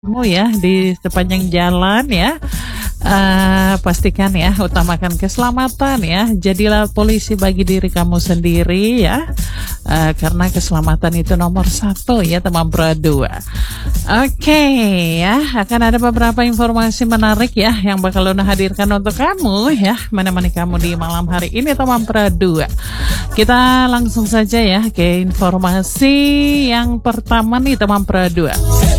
Kamu ya di sepanjang jalan ya. Pastikan ya, utamakan keselamatan ya. Jadilah polisi bagi diri kamu sendiri ya. Karena keselamatan itu nomor satu ya, teman berdua. Oke ya, akan ada beberapa informasi menarik ya yang bakal Luna hadirkan untuk kamu ya, menemani kamu di malam hari ini, teman berdua. Kita langsung saja ya ke informasi yang pertama nih, teman berdua.